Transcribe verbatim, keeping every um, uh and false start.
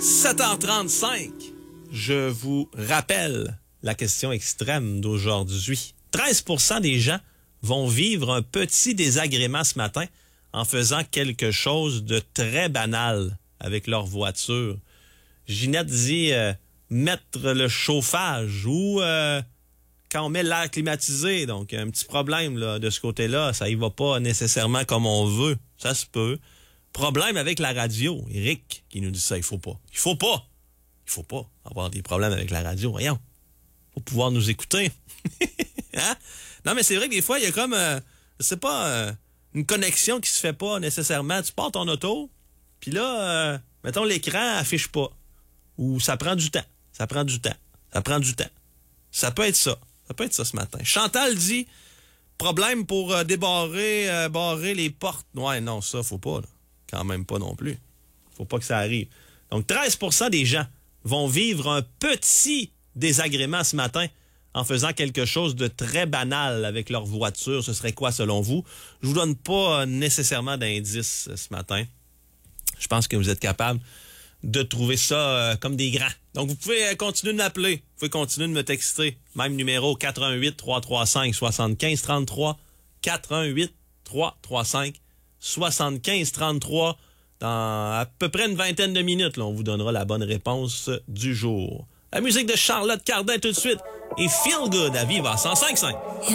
sept heures trente-cinq. Je vous rappelle la question extrême d'aujourd'hui. treize pour cent des gens vont vivre un petit désagrément ce matin en faisant quelque chose de très banal avec leur voiture. Ginette dit euh, mettre le chauffage ou euh, quand on met l'air climatisé. Donc, un petit problème là, de ce côté-là. Ça y va pas nécessairement comme on veut. Ça se peut. Problème avec la radio. Eric qui nous dit ça. Il faut pas. Il faut pas. Il faut pas avoir des problèmes avec la radio. Voyons. Faut pouvoir nous écouter. Hein? Non, mais c'est vrai que des fois, il y a comme, euh, je sais pas, euh, une connexion qui se fait pas nécessairement. Tu pars ton auto, puis là, euh, mettons, l'écran affiche pas. Ou ça prend du temps. Ça prend du temps. Ça prend du temps. Ça peut être ça. Ça peut être ça ce matin. Chantal dit, problème pour euh, débarrer, euh, barrer les portes. Ouais, non, ça, faut pas, là. Quand même pas non plus. Faut pas que ça arrive. Donc, treize pour cent des gens vont vivre un petit désagrément ce matin en faisant quelque chose de très banal avec leur voiture. Ce serait quoi selon vous? Je vous donne pas nécessairement d'indices ce matin. Je pense que vous êtes capable de trouver ça euh, comme des grands. Donc, vous pouvez continuer de m'appeler. Vous pouvez continuer de me texter. Même numéro quatre un huit, trois trois cinq, sept cinq trois trois. quatre un huit, trois trois cinq, sept cinq trois trois. Dans à peu près une vingtaine de minutes, là, on vous donnera la bonne réponse du jour. La musique de Charlotte Cardin tout de suite. Et Feel Good à Viva cent cinq virgule cinq.